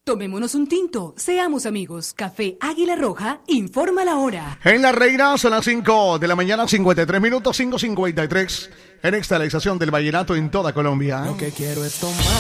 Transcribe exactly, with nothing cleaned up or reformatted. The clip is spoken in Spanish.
Tomémonos un tinto, seamos amigos. Café Águila Roja, informa la hora. En La Reina son las cinco de la mañana, cincuenta y tres minutos, cinco cincuenta y tres. En extalización del vallenato en toda Colombia. Lo que quiero es tomar.